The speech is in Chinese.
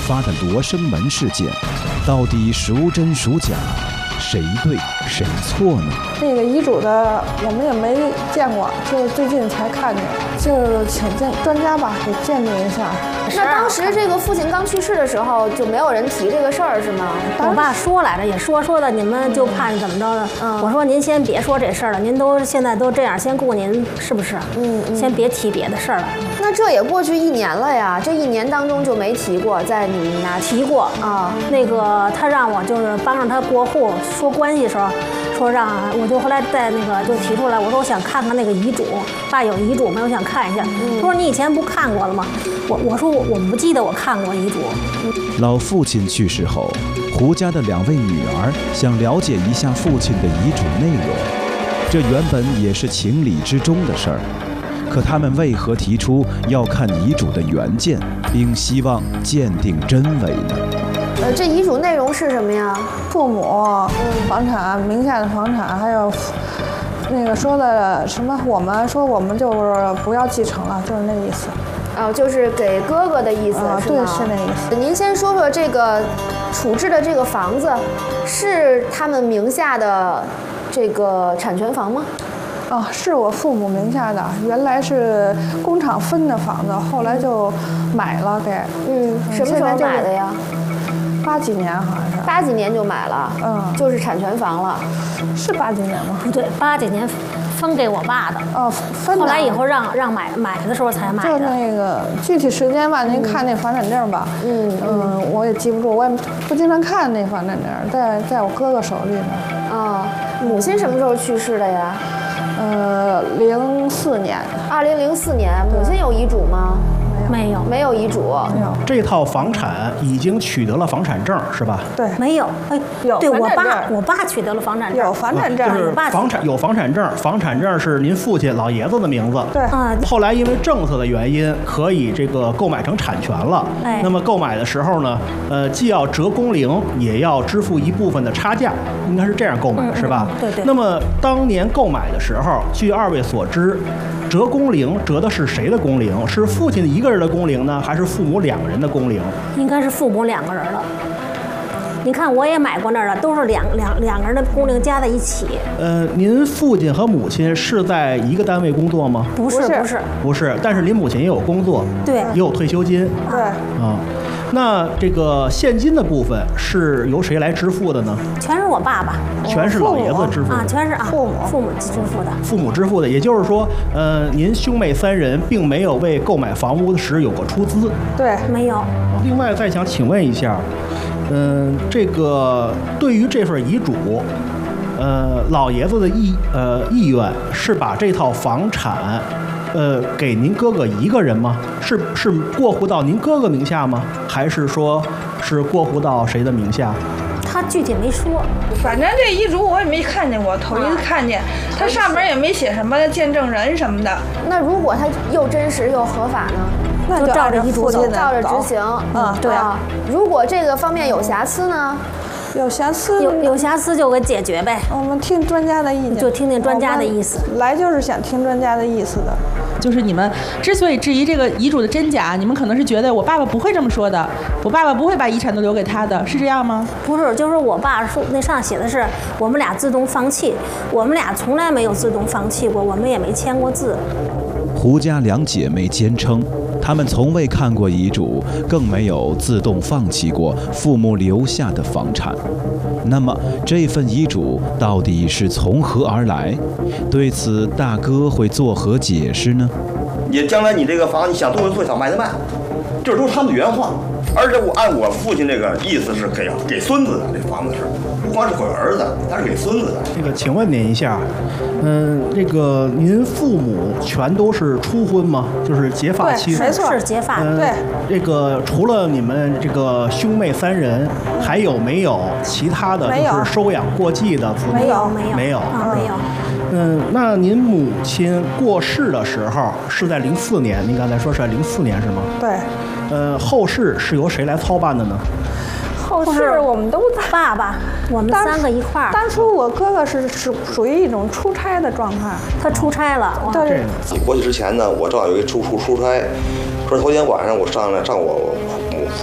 发的罗生门事件，到底孰真孰假？谁对谁错呢？ 那个遗嘱的我们也没见过，就是最近才看见，就是请专家吧给鉴定一下。 那当时这个父亲刚去世的时候，就没有人提这个事儿是吗？ 我爸说来着，也说的，你们就怕怎么着的。我说您先别说这事儿了，您现在都这样，先顾您是不是？先别提别的事儿了。 那这也过去1年了呀，这1年当中就没提过，在你们家提过啊。那个他让我就是帮着他过户说关系的时候，说让我就后来在那个就提出来，我说我想看看那个遗嘱，爸有遗嘱没有？我想看一下。他说你以前不看过了吗？我说我不记得我看过遗嘱。 老父亲去世后，胡家的2位女儿想了解一下父亲的遗嘱内容，这原本也是情理之中的事儿。可他们为何提出要看遗嘱的原件，并希望鉴定真伪呢？ 这遗嘱内容是什么呀？ 父母房产名下的房产，还有那个说的什么，我们就是不要继承了，就是那意思。 就是给哥哥的意思，是吗？ 对，是那意思。 您先说说这个处置的这个房子，是他们名下的这个产权房吗？ 是我父母名下的，原来是工厂分的房子，后来就买了给。 什么时候买的呀 ？80几年好像是。 80几年就买了，就是产权房了。 是80几年吗？ 不对，80几年分给我爸的。 分的。 后来以后让买的时候才买的。 就那个具体时间吧，您看那房产证吧。我也记不住，我也不经常看那房产证，在我哥哥手里呢。 母亲什么时候去世的呀 ？04年。 2004年，母亲有遗嘱吗？没有遗嘱。 这套房产已经取得了房产证，是吧？ 对， 没有。 有。 对，我爸取得了房产证。 有房产证。 就是有房产证，房产证是您父亲老爷子的名字。 对。 后来因为政策的原因，可以这个购买成产权了。那么购买的时候呢，既要折工龄，也要支付一部分的差价，应该是这样购买，是吧？ 对。 那么当年购买的时候，据2位所知，折工龄折的是谁的工龄？是父亲一个人的工龄呢，还是父母2个人的工龄？ 应该是父母2个人了。你看，我也买过那儿了，都是两个人的工龄加在一起。 您父亲和母亲是在一个单位工作吗？ 不是， 但是您母亲也有工作， 对， 也有退休金， 对。 那这个现金的部分是由谁来支付的呢？ 全是我爸爸， 全是老爷子支付的全是父母支付的。 父母支付的，也就是说，您兄妹3人并没有为购买房屋时有过出资。 对， 没有。 另外，再想请问一下，这个对于这份遗嘱，老爷子的意愿是把这套房产，给您哥哥一个人吗？是过户到您哥哥名下吗？还是说是过户到谁的名下？ 他具体没说， 反正这遗嘱我也没看见过，头一次看见，他上面也没写什么见证人什么的。 那如果他又真实又合法呢？ 那就照着遗嘱走， 照着执行。 对。 如果这个方面有瑕疵呢？ 有瑕疵就给解决呗。 我们听专家的意见， 就听听专家的意思。 来就是想听专家的意思的。 就是你们之所以质疑这个遗嘱的真假，你们可能是觉得我爸爸不会这么说的，我爸爸不会把遗产都留给他的，是这样吗？ 不是，就是我爸说那上写的是我们俩自动放弃，我们俩从来没有自动放弃过，我们也没签过字。 胡家2姐妹坚称，她们从未看过遗嘱，更没有自动放弃过父母留下的房产。那么，这份遗嘱到底是从何而来？对此，大哥会作何解释呢？ 将来你这个房，你想做想卖得卖，这都是他们的原话。而且按我父亲这个意思是给孙子的，这房子是不光是给儿子，他是给孙子的。 这个，请问您一下，这个您父母全都是初婚吗？就是结发妻？ 对，没错， 是结发。 对。 这个除了你们这个兄妹3人，还有没有其他的就是收养过继的子女？ 没有。 没有。 那您母亲过世的时候是在04年，您刚才说是在04年是吗？ 对。 后事是由谁来操办的呢？ 后事我们都爸爸，我们3个一块儿。 当初我哥哥是属于一种出差的状态， 他出差了。 对。 过去之前呢，我正好有一出差，说头天晚上我上我